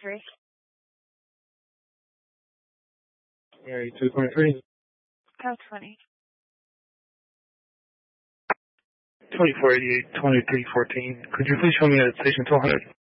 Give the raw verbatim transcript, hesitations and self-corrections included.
twenty-three. Mary two twenty-three. Oh, twenty. twenty-four eighty-eight, twenty-three fourteen. Could you please show me at station two hundred?